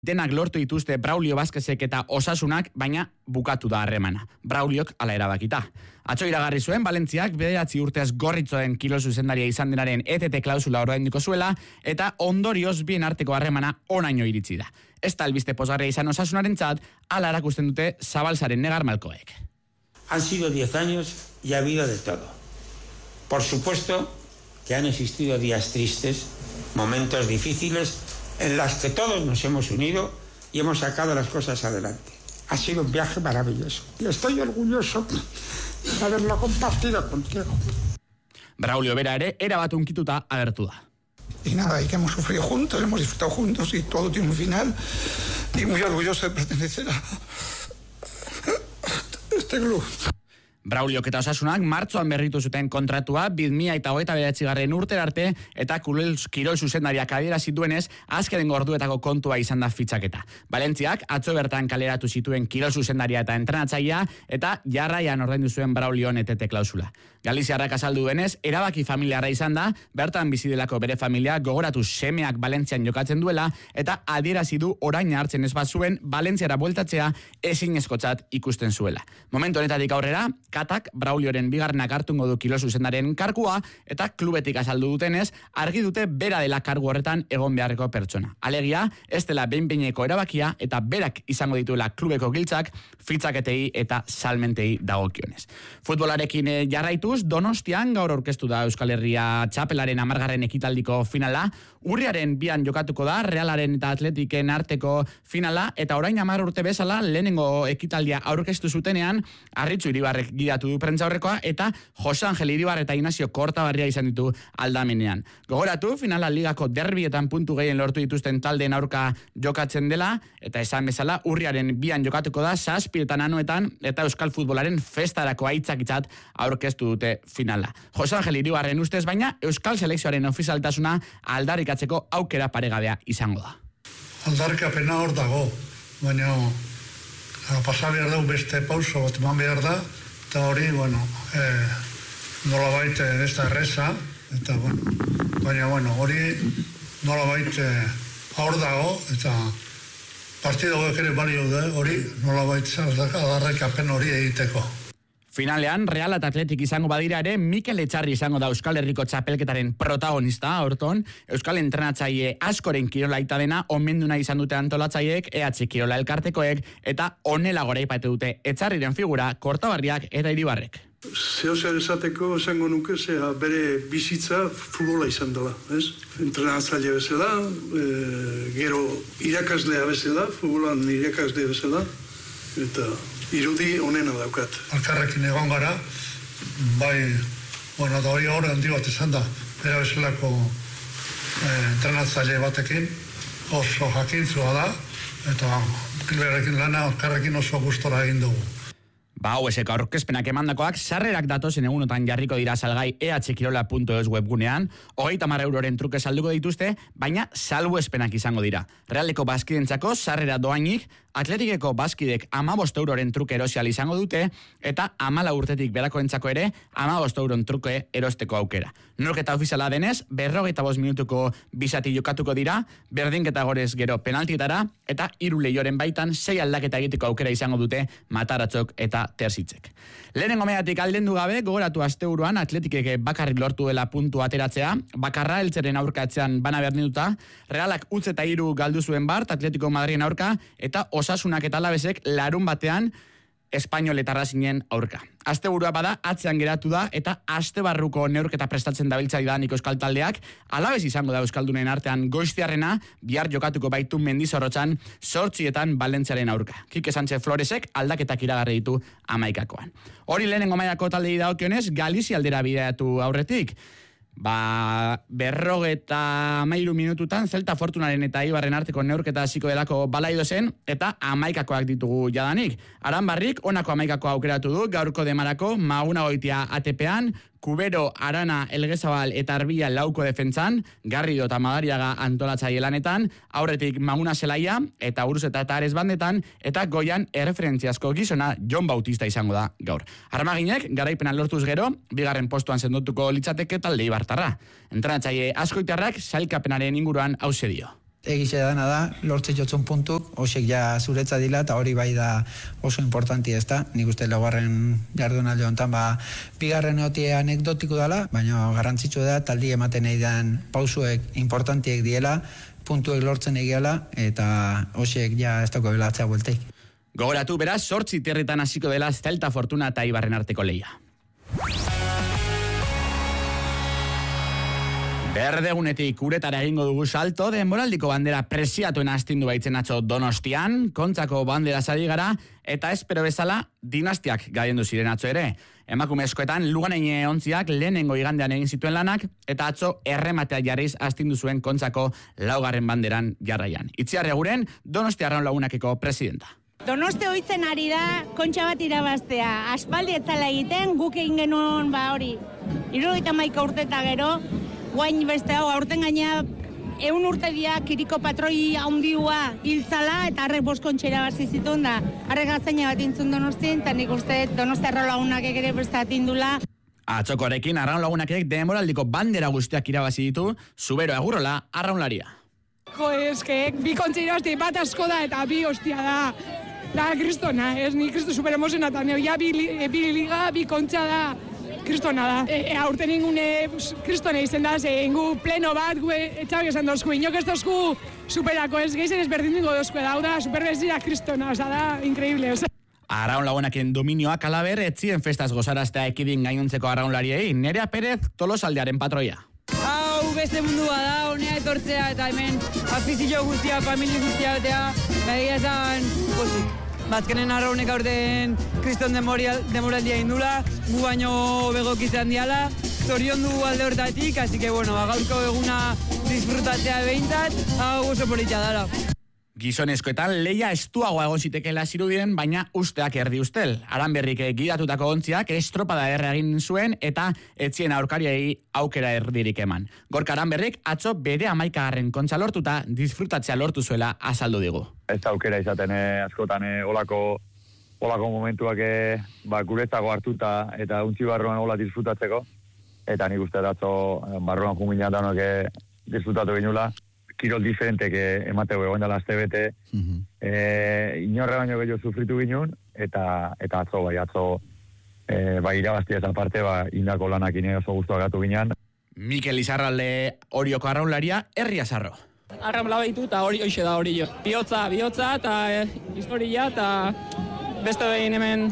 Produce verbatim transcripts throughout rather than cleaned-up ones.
Denak lortu dituzte Braulio Vázquezek eta Osasunak, baina bukatu da harremana. Brauliok ala erabakita. Atzo iragarri zuen Valentziak bederatzi urteaz gorritzoen kilo zuzendaria izan denaren E T T klausula ordainduko zuela eta ondorioz bien arteko harremana onaino iritsi da. Ez da albiste pozgarria izan Osasunarentzat, ala erakusten dute Zabalzaren Negar Malkoek. Han sido diez años y ha habido de todo. Por supuesto que han existido días tristes, momentos difíciles, en las que todos nos hemos unido y hemos sacado las cosas adelante. Ha sido un viaje maravilloso y estoy orgulloso de haberlo compartido contigo. Braulio bera ere erabat hunkituta agertu da. Y nada, y que hemos sufrido juntos, hemos disfrutado juntos y todo tiene un final y muy orgulloso de pertenecer a este club. Brauliok eta Osasunak martzoan berritu zuten kontratua bi mila hogeita bederatzigarren urtera arte eta kirol zuzendariak adierazi duenez azkenengo orduetako kontua izan da fitxaketa. Valentziak atzo bertan kaleratu zituen kirol zuzendaria eta entrenatzailea eta jarraian ordaindu zuen Braulion E T T klausula. Galiziarrak azaldu duenez, erabaki familiarra izan da, bertan bizi delako bere familia gogoratu semeak Valentzian jokatzen duela eta adierazi du orain hartzen ez bazuen Valentziara bueltatzea ezinezkotzat ikusten zuela. Momentu honetatik aurrera, Katak Braulioren bigarrenak hartungo du kilo zuzendaren kargua eta klubetik azaldu dutenez, argi dute bera dela kargu horretan egon beharreko pertsona. Alegia, ez dela behin-behineko erabakia eta berak izango dituela klubeko giltzak, fitzaketei eta salmentei dagokionez. Futbolarekin jarraituz, Donostian gaur aurkeztu da Euskal Herria txapelaren hamargarren ekitaldiko finala, urriaren bian jokatuko da Realaren eta Atletiken arteko finala eta orain hamar urte bezala lehenengo ekitaldia aurkeztu zutenean Arritxu Iribarrek gidatu du prentza aurrekoa eta Jose Angel Iribar eta Ignacio Kortabarria izan ditu aldamenean. Gogoratu, finala ligako derbietan puntu gehien lortu dituzten taldeen aurka jokatzen dela eta esan bezala urriaren bian jokatuko da zazpietan anuetan eta Euskal Futbolaren festarako aitzakitzat aurkeztu dute finala. Jose Angel Iribarren ustez baina Euskal Selekzioaren ofizialtasuna aldarrikatzeko aukera paregabea izango da. Aldarrikapena hor dago, baina pasa behar dugu beste pauso bat eman behar da, eta hori, bueno, eh, nola baita ez da erreza, eta, bueno, baina, bueno, hori nola baita hor dago, eta partida horiek ere balio da, hori nola baita aldarrikapen hori egiteko. Finalean, Real eta Atletik izango badira ere, Mikel Etxarri izango da Euskal Herriko txapelketaren protagonista, horton, Euskal entrenatzaile askoren kirola aita dena, omenduna izan dute antolatzaileek, E H Kirola elkartekoek, eta honela gora ipatu dute Etxarriren figura, Kortabarriak eta Iribarrek. Zeo zer esateko esango nuke, zera bere bizitza futbola izan dela, ez? Entrenatzaile bezala, e, gero irakaslea bezala, futbolan irakaslea bezala, eta irudi honena daukat. Alkarrekin egon gara, bai, bueno, da hori hori handi bat izan da, bera bezalako eh, entrenatzaile batekin, oso jakintzua da, eta kiloarekin lana alkarrekin oso gustora egin dugu. Ba, hau esek aurkezpenak emandakoak, sarrerak datozen egunotan jarriko dira salgai e h kirola puntu e u webgunean, hogeita hamar euroren truke salduko dituzte, baina salbuespenak izango dira. Realeko bazkidentzako sarrera doainik, Atletikeko bazkidek hamabost euroren truke erosial izango dute, eta hamala urtetik berakoentzako ere, hamabost euron truke erosteko aukera. Norketa ofiziala denez, berrogeita bost minutuko bizati jokatuko dira, berdinketa gorez gero penaltietara, eta hiru leioren baitan sei aldaketa egiteko aukera izango dute Mataratzok eta Terzitzek. Lehenengo meatik aldendu gabe, gogoratu asteburuan Atletikek bakarrik lortu dela puntu ateratzea, bakarra eltzeren aurkatzean bana berdinduta, Realak utz eta hiru galdu zuen bart, Atletico Madriden aurka, eta Osasunak eta Alabesek larun batean Espainol eta Racingen aurka. Asteburua bada atzean geratu da eta astebarruko neurketa prestatzen dabiltza didanik euskal taldeak, Alabes izango da euskaldunen artean goiztiarrena, bihar jokatuko baitu Mendizorrotzan zortzietan Valentziaren aurka. Kike Sánchez Floresek aldaketak iragarri ditu hamaikakoan. Hori lehenengo mailako taldei dagokionez, Galizia aldera bideatu aurretik. Ba, berrogeta hamairu minututan Zelta Fortunaren eta Ibarren arteko neurketa hasiko delako balaido zen eta hamaikakoak ditugu jadanik. Aranbarrik honako hamaikakoa aukeratu du gaurko demarako Maguna Goitia A T P-an, Kubero, Arana, Elgezabal eta Arbia lauko defentzan, Garrido eta Madariaga antolatzaile lanetan, aurretik Maguna Zelaia eta Urzeta eta Ares bandetan, eta goian erreferentziazko gizona Jon Bautista izango da gaur. Armaginek garaipena lortuz gero, bigarren postuan sendotuko litzateke talde ibartarra. Entrenatzaile askoitarrak sailkapenaren inguruan hauxe dio. Egize dana da, lortze jotzun puntuk, hosek ja zuretza dila, eta hori bai da oso importanti ez da. Nik uste laugarren jardunaldi honetan, ba, bigarren otie anekdotiko dela, baina garrantzitsu da, taldi ematen eidan pausuek importantiek diela, puntuek lortzen egiala, eta hosek ja ez dago belatzea buelteik. Gogoratu, beraz, sortzi tierritan hasiko dela Celta Fortuna eta Ibarren arteko lehia. Berdegunetik uretara egingo dugu salto, denboraldiko bandera presiatuen astindu baitzen atzo Donostian, kontzako bandera zari gara, eta espero bezala dinastiak gaiendu ziren atzo ere. Emakumezkoetan Luganein ontziak lehenengo igandean egin zituen lanak, eta atzo errematea jarriz astindu zuen kontzako laugarren banderan jarraian. Itziar Eguren, Donostia Arraun Lagunakeko presidenta. Donosti hoitzen ari da kontxa bat irabaztea. Aspaldi etzala egiten, guk egin genuen ba hori. hirurogeita hamaika urte eta gero, guain beste hau, aurten gaina eun urte dia kiriko patroi handiua hiltzala eta harrek boskontxe irabazi zituen da. Harrek gazaina bat intzun Donostin, eta nik uste Donosti Arraun Lagunak ere beste atindula. Atzokorekin Arraun Lagunakek denboraldiko bandera guztiak irabazi ditu, Zubero Agurrola arraunlaria. Jo, eske, bi kontxe irabazti bat asko da eta bi hostia da. Da, kristona, ez, ni kristo super emozionatan, ja bi, bi liga, bi kontxa da. Kristona da. E, e, aurten ingune kristona izen da, ze ingu pleno bat, gu etxabek esan dozku, inok ez dozku superako, ez geizen ez berdin dingo dozku, da, da, superbezira kristona, oza, da, increíble, oza. Arraun Lagunaken dominioak alaber, etzien festaz gozaraztea ekidin gainontzeko arraunlariei, Nerea Perez Tolosaldearen patroia. Hau beste mundua da, honea etortzea eta hemen afizio guztia, familia guztia betea, begia esan pozik. Bazkenen arraunek aurten kriston demoraldia indula, gu baino begok izan diala, zorion du alde hortatik, así que bueno, gaurko eguna disfrutatzea behintzat, hau oso politia dara. Gizonezkoetan leia estuagoa egon zitekeela zirudien, baina usteak erdi ustel. Aranberrik gidatutako ontziak estropada erra egin zuen eta etzien aurkariei aukera erdirik eman. Gorka Aranberrik atzo bere hamaikagarren kontza lortuta disfrutatzea lortu zuela azaldu digu. Ez aukera izaten eh, askotan eh, olako, olako momentuak eh, ba, guretzako hartuta eta untzi barruan hola disfrutatzeko. Eta nik uste atzo eh, barruan jumina danok eh, disfrutatu ginula. Kirol diferentek emateu egon dela azte bete, uh-huh. e, inorre baino gehiago sufritu ginen, eta, eta atzo, bai, atzo, e, bai, irabaztia ez aparte, ba, indako lanakin oso guztua gatu ginen. Mikel Izarralde Orioko arraunlaria, Herri Azarro. Arraunla behitu eta hori hoxe da hori jo. Biotza, bihotza eta e, historia eta beste behin hemen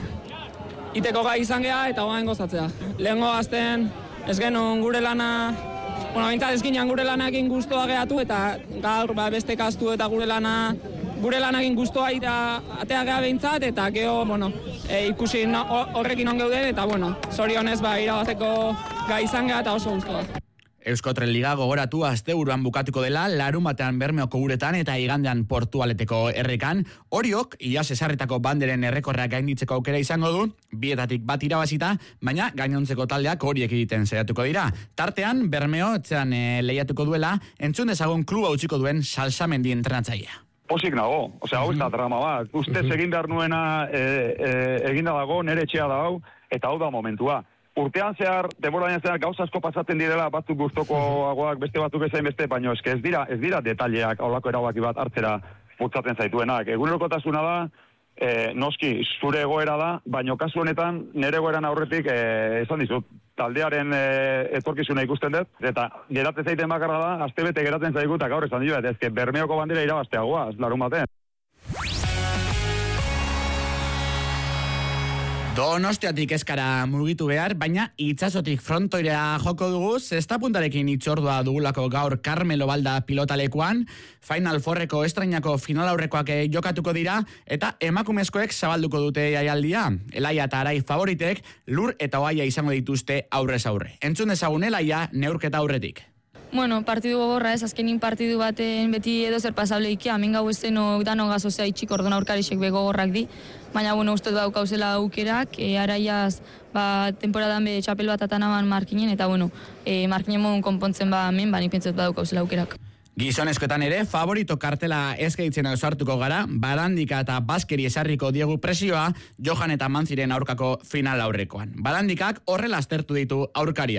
iteko gai izan geha eta oain gozatzea. Lehengo azten ez genuen gure lana, bueno, bintzat ez ginean gure lanakin guztua gehatu eta gaur ba, beste kastu eta gure lana gure lanakin guztua eta atea geha behintzat eta geho, bueno, e, ikusi no, horrekin on geuden eta, bueno, zorionez ba, irabazteko gai izan geha eta oso guztua. Euskotren Liga gogoratu asteburuan bukatuko dela, larumatean Bermeoko uretan eta igandean Portugaleteko errekan. Oriok, iaz esarritako banderen errekorreak gainditzeko aukera izango du, bietatik bat irabazita, baina gainontzeko taldeak horiek egiten saiatuko dira. Tartean, Bermeo etxean e, lehiatuko duela, entzun dezagun kluba utziko duen Salsamendi entrenatzailea. Posik nago, osea, hau ez da drama bat. Ustez egin behar nuena e, e, eginda dago, nere etxea da hau, eta hau da momentua. Urtean zehar, denborain zehar, gauza asko pasatzen direla, batzuk gustokoagoak, beste batzuk ezain beste, baina eske ez dira, ez dira detaileak, aurlako erabaki bat hartzera putzatzen zaituenak. Egunerokotasuna da, e, noski, zure egoera da, baina kasu honetan, nire egoeran aurretik, e, esan dizut, taldearen e, etorkizuna ikusten dut, eta geratzen zaiten bakarra da, astebete geratzen zaigu, eta gaur esan dira, ezke Bermeoko bandera irabazteagoa, larun baten. Donostiatik eskara mugitu behar, baina itsasotik frontoira joko dugu, zestapuntarekin itzordua dugulako gaur Carmelo Balda pilotalekuan, Final Fourreko estrainako final aurrekoak jokatuko dira, eta emakumezkoek zabalduko dute jaialdia. Elaia eta Arai favoritek Lur eta Oaia izango dituzte aurrez aurre. Entzun dezagun Elaia neurketa aurretik. Bueno, partidu gogorra ez, azkenin partidu baten beti edo zer pasable ikia, hemen gau ezeno dano gazozea itxik orduan aurkarixek be gogorrak di, baina bueno, uste du daukauzela aukerak, e, Araiaz ba, temporadan be txapel bat atanaban markinen, eta bueno, e, markinen modun konpontzen ba hemen, ba, nik pentsat ba daukauzela aukerak. Gizonezkoetan ere, favorito kartela ezkeitzen ausartuko gara, Barandika eta Baskeri esarriko diegu presioa, Johan eta Mantziren aurkako final aurrekoan. Barandikak horrela aztertu ditu aurkariak.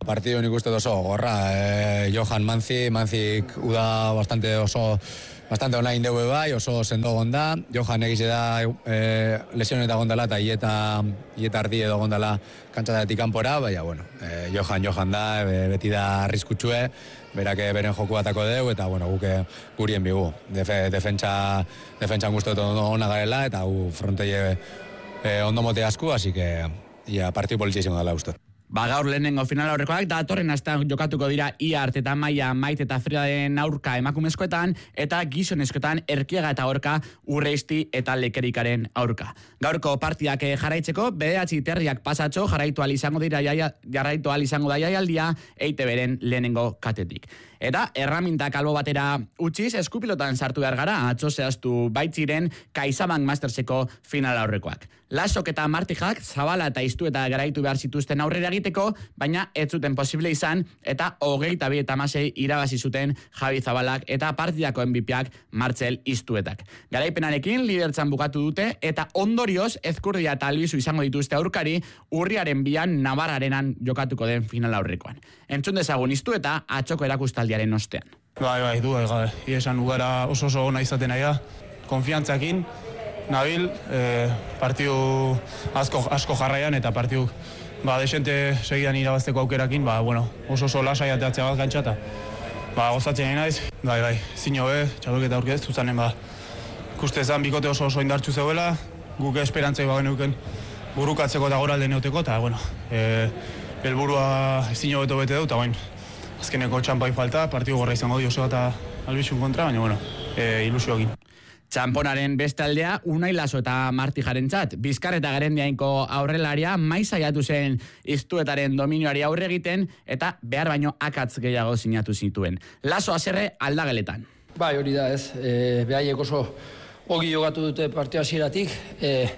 Partido nik uste oso gorra, eh, Johan Manzi, Manzik uda bastante oso bastante online dugu bai, oso sendo gonda. Johan egize da eh, lesioneta gondala eta hieta, hieta ardi edo gondala kantxatatik kanpora, baina, bueno, eh, Johan, Johan da, beti da arriskutsue, berake beren joku batako deu, eta, bueno, guke gurien bigu. Defe, defentsa, defentsan guztu ondo ona garela, eta gu fronteie eh, ondo mote asku, así que, ia, partiu politxizimo dela uste. Ba, gaur lehenengo final aurrekoak, datorren astean jokatuko dira Iart eta Maia, Maite eta Fridaren aurka emakumezkoetan, eta gizonezkoetan Erkiaga eta Orka, Urreisti eta Lekerikaren aurka. Gaurko partidak jarraitzeko, bederatzi terriak pasatxo, jarraitu ahal izango dira jaia, jarraitu ahal izango da jaialdia, E I T B-ren lehenengo katetik. Eta erramintak albo batera utziz, eskupilotan sartu behar gara, atzo zehaztu baitziren Kaizabank Masterseko final aurrekoak. Lasok eta Martijak Zabala eta Iztu eta garaitu behar zituzten aurrera egiteko, baina ez zuten posible izan, eta hogeita bi eta hamasei irabazi zuten Javi Zabalak eta partidako M V P-ak Martzel Iztuetak. Garaipenarekin lidertzan bukatu dute, eta ondorioz Ezkurdia eta Albizu izango dituzte aurkari, urriaren bian Navarrarenan jokatuko den final aurrekoan. Entzun dezagun Iztu eta atxoko erakustaldiaren ostean. Bai, bai, du, ega, iesan ugara oso oso ona izaten nahi da, konfiantzakin, nabil, eh, partiu asko, asko jarraian eta partiu ba, desente segidan irabazteko aukerakin, ba, bueno, oso oso lasai ateatzea bat gantxata. Ba, gozatzen nahi naiz, bai, bai, zino be, txaloketa aurkez, zuzanen, ba, ikuste ezan bikote oso oso indartxu zeuela, guk esperantzai ba genuken burukatzeko eta goralde neoteko, eta, bueno, eh, helburua zino beto bete dut, eta, bain, azkeneko txampai falta, partiu gorra izango di oso eta Albizun kontra, baina, bueno, e, ilusioakin. Txamponaren beste aldea, Unai Laso eta Martijarentzat, Bizkar eta Gerendiainko aurrelaria maiz saiatu zen Iztuetaren dominioari aurre egiten, eta behar baino akatz gehiago sinatu zituen. Laso haserre aldageletan. Bai, hori da ez, e, behaiek oso ogi jogatu dute partio hasieratik, e,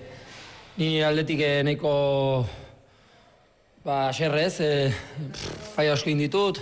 ni aldetik e, nahiko ba, haserrez, e, faia asko inditut,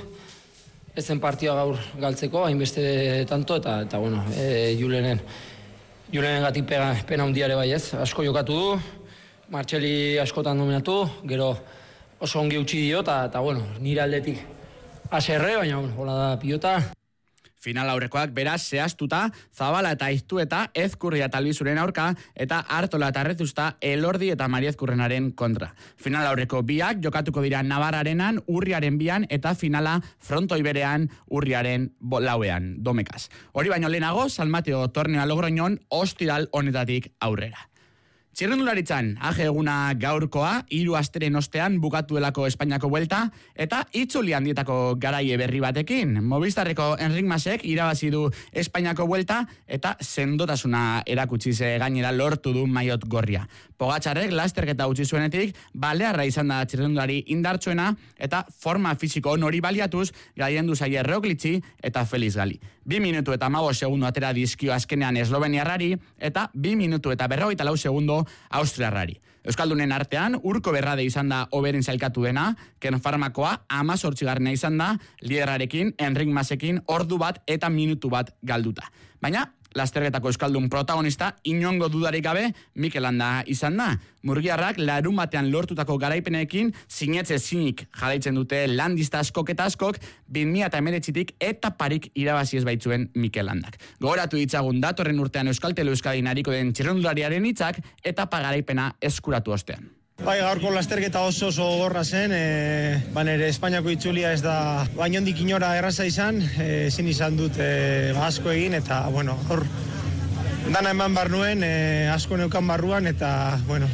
ez zen partioa gaur galtzeko, hainbeste tanto, eta, eta bueno, e, Julenen, Julenen gatik pena, pena hundiare bai ez, asko jokatu du, Martxeli askotan dominatu, gero oso ongi utzi dio, eta, eta bueno, nire aldetik haserre, baina bueno, hola da pilota. Final aurrekoak beraz zehaztuta, Zabala eta Iztueta, Ezkurria eta Albizuren aurka, eta Artola eta Rezusta, Elordi eta Mariezkurrenaren kontra. Final aurreko biak jokatuko dira Navarrarenan, urriaren bian, eta finala frontoi berean urriaren lauean, domekaz. Hori baino lehenago, San Mateo tornea Logroñon, ostiral honetatik aurrera. Txirrendularitzan, age eguna gaurkoa, hiru asteren ostean bukatuelako Espainiako buelta, eta itzuli handietako garaie berri batekin. Movistarreko Enric Masek irabazi du Espainiako buelta, eta sendotasuna erakutsi ze gainera lortu du maiot gorria. Pogatxarrek lasterketa utzi zuenetik, balearra izan da txirrendulari indartsuena, eta forma fisiko hori baliatuz, gaiendu zaie Roglici eta Felix Gali. Bi minutu eta hamabost segundo atera dizkio azkenean Esloveniarrari, eta bi minutu eta berrogeita lau segundo Austriarrari. Euskaldunen artean, Urko Berrade izan da oberen zailkatu dena, Ken Farmakoa amazortzigarrena izan da, liderarekin, Enric Masekin, ordu bat eta minutu bat galduta. Baina, lasterketako euskaldun protagonista, inongo dudarik gabe, Mikel Landa izan da. Murgiarrak larun batean lortutako garaipenekin, sinetze zinik jarraitzen dute landista askok eta askok, bi mila hemeretzitik eta parik irabazi ez baitzuen Mikel Landak. Gogoratu ditzagun datorren urtean Euskaltelu Euskadin hariko den txirrendulariaren hitzak, eta pagaraipena eskuratu ostean. Bai, gaurko lasterketa oso oso gorra zen, e, ban ere Espainiako itzulia ez da bainondik inora erraza izan, e, ezin izan dut e, asko egin, eta, bueno, hor, dana eman bar nuen, e, asko neukan barruan, eta, bueno,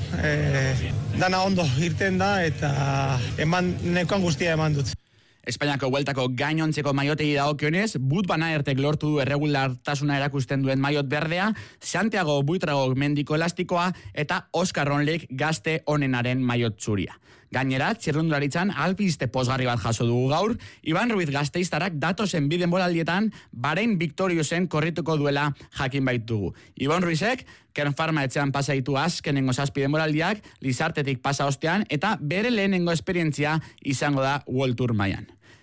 e, dana ondo irten da, eta eman, neukan guztia eman dut. Espainiako bueltako gainontzeko maiotegi dagokionez, Bud Van Aertek lortu du erregulartasuna erakusten duen maiot berdea, Santiago Buitrago mendiko elastikoa, eta Oskar Ronlik gazte onenaren maiot zuria. Gainera, txirrendularitzan alpiste pozgarri bat jaso dugu gaur, Iban Ruiz Gasteiztarrak datozen bi denboraldietan Bahrein Victoriosen korrituko duela jakin baitugu. Iban Ruizek, Kern Pharma etxean pasa ditu azkenengo zazpi denboraldiak, Lizartetik pasa ostean, eta bere lehenengo esperientzia izango da World Tour mailan.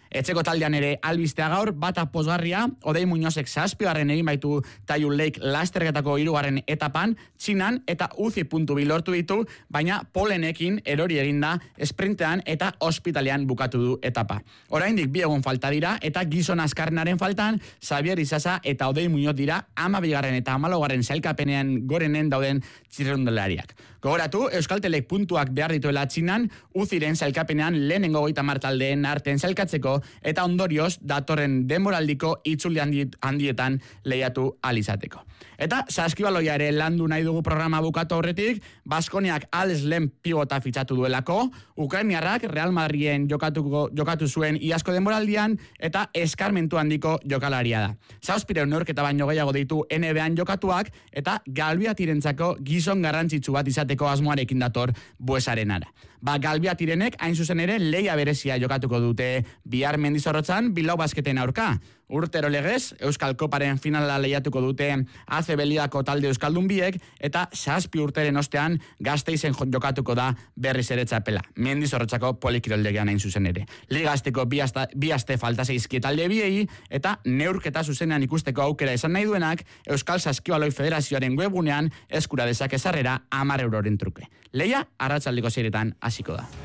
Etxeko taldean ere albistea gaur, bata pozgarria, Odei Muñozek zazpigarren egin baitu Taiyu Lake lasterketako hirugarren etapan, Txinan eta Uzi puntu bi lortu ditu, baina polenekin erori eginda esprintean eta ospitalean bukatu du etapa. Oraindik bi egun falta dira eta gizon azkarrenaren faltan, Xavier Isasa eta Odei Muñoz dira amabigarren eta amalaugarren sailkapenean gorenen dauden txirrundulariak. Gogoratu, Euskaltelek puntuak behar dituela Txinan, Uziren sailkapenean lehenengo goita martaldeen arten sailkatzeko eta ondorioz datorren denboraldiko itzuli handietan lehiatu alizateko. Eta saskibaloia ere landu nahi dugu programa bukatu aurretik, Baskoniak Alex Lem pivota fitxatu duelako, Ukrainiarrak Real Madriden jokatuko, jokatu zuen iazko denboraldian eta eskarmentu handiko jokalaria da. Zazpireun neurketa baino gehiago ditu N B An jokatuak eta Galbiatirentzako gizon garrantzitsu bat izateko asmoarekin dator Buesarenara. Ba, Galbiatirenek hain zuzen ere leia berezia jokatuko dute bihar Mendizorrotzan Bilbao Basketen aurka. Urtero legez, Euskal Koparen finala lehiatuko dute A C B Ligako talde Euskaldun biek eta zazpi urteren ostean Gasteizen jokatuko da berriz ere txapela. Mendizorrotzako polikiroldegian hain zuzen ere. Ligazteko bi, asta, bi aste falta zeizki talde biei eta neurketa zuzenean ikusteko aukera esan nahi duenak Euskal Saskibaloi Federazioaren webgunean eskura dezake sarrera hamar euroren truke. Leia arratsaldeko seiretan hasiko da.